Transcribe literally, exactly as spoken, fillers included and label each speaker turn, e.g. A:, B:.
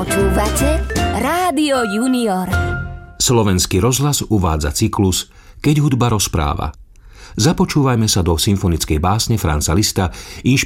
A: Počúvate Rádio Junior.
B: Slovenský rozhlas uvádza cyklus Keď hudba rozpráva. Započúvajme sa do symfonickej básne Franza Liszta,